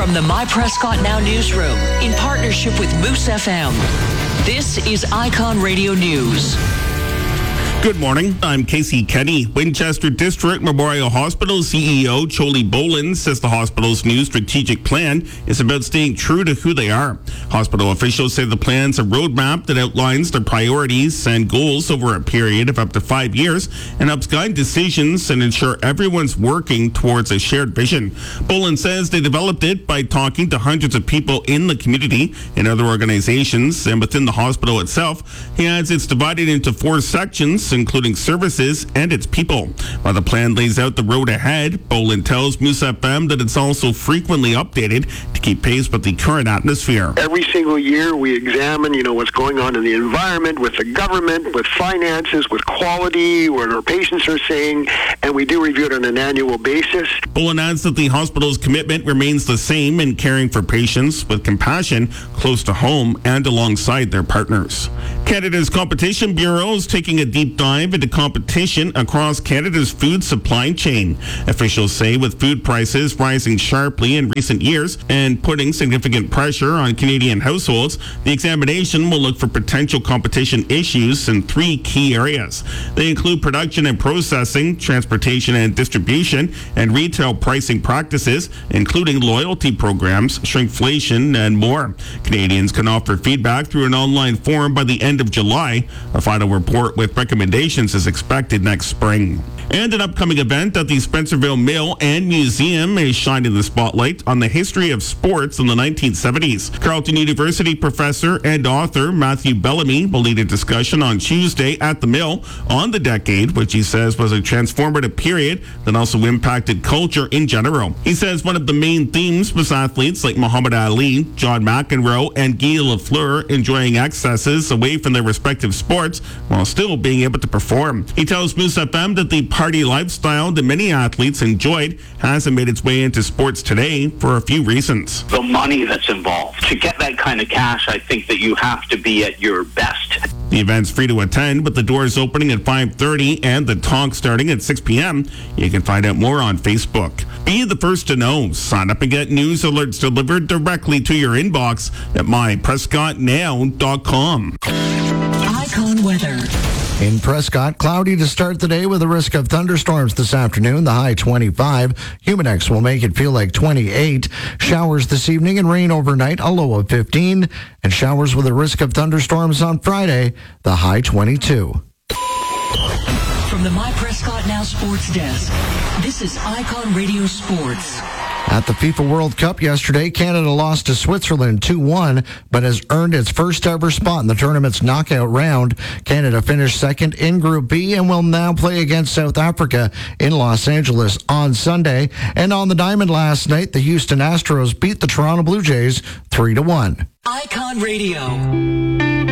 From the My Prescott Now newsroom, in partnership with Moose FM, this is Icon Radio News. Good morning. I'm Casey Kenny. Winchester District Memorial Hospital CEO Choli Boland says the hospital's new strategic plan is about staying true to who they are. Hospital officials say the plan's a roadmap that outlines their priorities and goals over a period of up to 5 years and helps guide decisions and ensure everyone's working towards a shared vision. Boland says they developed it by talking to hundreds of people in the community and other organizations and within the hospital itself. He adds it's divided into 4 sections, including services and its people. While the plan lays out the road ahead, Boland tells Moose FM that it's also frequently updated to keep pace with the current atmosphere. Every single year we examine, what's going on in the environment, with the government, with finances, with quality, what our patients are saying, and we do review it on an annual basis. Boland adds that the hospital's commitment remains the same in caring for patients with compassion close to home and alongside their partners. Canada's Competition Bureau is taking a deep dive into competition across Canada's food supply chain. Officials say with food prices rising sharply in recent years and putting significant pressure on Canadian households, the examination will look for potential competition issues in 3 key areas. They include production and processing, transportation and distribution, and retail pricing practices, including loyalty programs, shrinkflation, and more. Canadians can offer feedback through an online form by the end of July. A final report with recommendations is expected next spring. And an upcoming event at the Spencerville Mill and Museum is shining the spotlight on the history of sports in the 1970s. Carleton University professor and author Matthew Bellamy will lead a discussion on Tuesday at the Mill on the decade, which he says was a transformative period that also impacted culture in general. He says one of the main themes was athletes like Muhammad Ali, John McEnroe, and Guy Lafleur enjoying excesses away from their respective sports while still being able to perform. He tells Moose FM that the party lifestyle that many athletes enjoyed hasn't made its way into sports today for a few reasons. The money that's involved. To get that kind of cash, I think that you have to be at your best. The event's free to attend, with the doors opening at 5:30 and the talk starting at 6 p.m. You can find out more on Facebook. Be the first to know. Sign up and get news alerts delivered directly to your inbox at myprescottnow.com. Icon weather. In Prescott, cloudy to start the day with a risk of thunderstorms this afternoon, the high 25. Humidex will make it feel like 28. Showers this evening and rain overnight, a low of 15. And showers with a risk of thunderstorms on Friday, the high 22. From the My Prescott Now Sports Desk, this is Icon Radio Sports. At the FIFA World Cup yesterday, Canada lost to Switzerland 2-1, but has earned its first ever spot in the tournament's knockout round. Canada finished second in Group B and will now play against South Africa in Los Angeles on Sunday. And on the diamond last night, the Houston Astros beat the Toronto Blue Jays 3-1. Icon Radio.